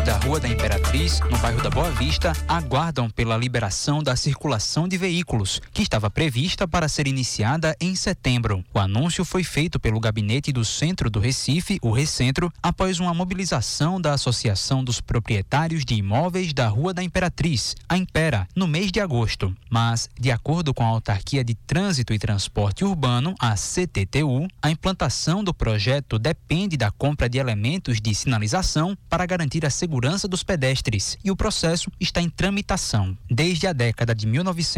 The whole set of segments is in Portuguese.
da Rua da Imperatriz, no bairro da Boa Vista, aguardam pela liberação da circulação de veículos, que estava prevista para ser iniciada em setembro. O anúncio foi feito pelo gabinete do Centro do Recife, o Recentro, após uma mobilização da Associação dos Proprietários de Imóveis da Rua da Imperatriz, a Impera, no mês de agosto. Mas, de acordo com a Autarquia de Trânsito e Transporte Urbano, a CTTU, a implantação do projeto depende da compra de elementos de sinalização para garantir a segurança dos pedestres e o processo está em tramitação. Desde a década de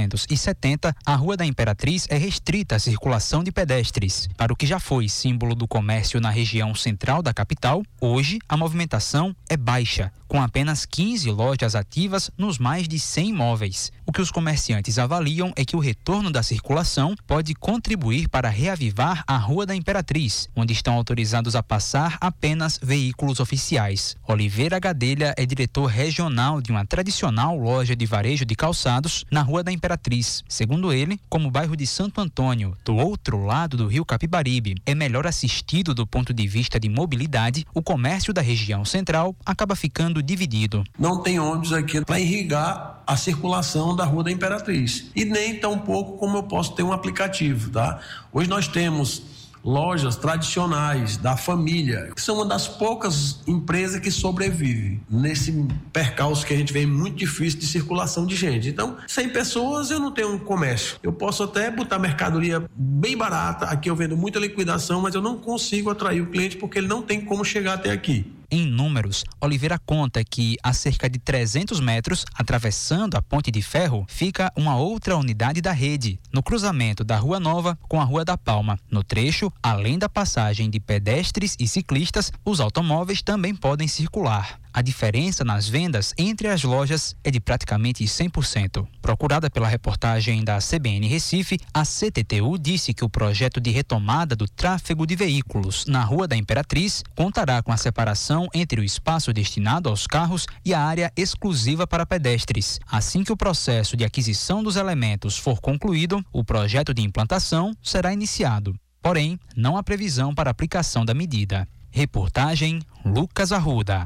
1970, a Rua da Imperatriz é restrita à circulação de pedestres. Para o que já foi símbolo do comércio na região central da capital, hoje a movimentação é baixa, com apenas 15 lojas ativas nos mais de 100 imóveis. O que os comerciantes avaliam é que o retorno da circulação pode contribuir para reavivar a Rua da Imperatriz, onde estão autorizados a passar apenas veículos oficiais. Oliveira Gadelha é diretor regional de uma tradicional loja de varejo de calçados na Rua da Imperatriz. Segundo ele, como o bairro de Santo Antônio, do outro lado do rio Capibaribe, é melhor assistido do ponto de vista de mobilidade, o comércio da região central acaba ficando dividido. Não tem ônibus aqui para irrigar a circulação da Rua da Imperatriz. E nem tão pouco como eu posso ter um aplicativo, tá? Hoje nós temos lojas tradicionais da família, que são uma das poucas empresas que sobrevivem nesse percalço que a gente vê muito difícil de circulação de gente. Então, 100 pessoas eu não tenho um comércio. Eu posso até botar mercadoria bem barata, aqui eu vendo muita liquidação, mas eu não consigo atrair o cliente porque ele não tem como chegar até aqui. Em números, Oliveira conta que a cerca de 300 metros, atravessando a Ponte de Ferro, fica uma outra unidade da rede, no cruzamento da Rua Nova com a Rua da Palma. No trecho, além da passagem de pedestres e ciclistas, os automóveis também podem circular. A diferença nas vendas entre as lojas é de praticamente 100%. Procurada pela reportagem da CBN Recife, a CTTU disse que o projeto de retomada do tráfego de veículos na Rua da Imperatriz contará com a separação entre o espaço destinado aos carros e a área exclusiva para pedestres. Assim que o processo de aquisição dos elementos for concluído, o projeto de implantação será iniciado. Porém, não há previsão para aplicação da medida. Reportagem Lucas Arruda.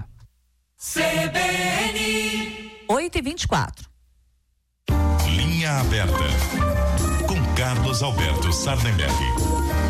CBN 8h24. Linha aberta com Carlos Alberto Sardenberg.